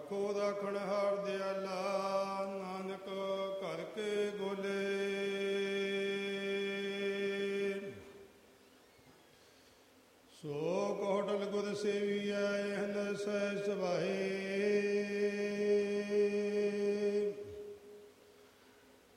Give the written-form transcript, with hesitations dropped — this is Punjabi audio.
ਆਖੋ ਦਾਖਣ ਹਾਰ ਦਿਆਲਾ, ਨਾਨਕ ਘਰ ਕੇ ਗੋਲੇ। ਸੋ ਕੋਟਲ ਗੁਰ ਸੇਵੀਐ, ਹੰਦ ਸਹਿ ਸਭਾਏ।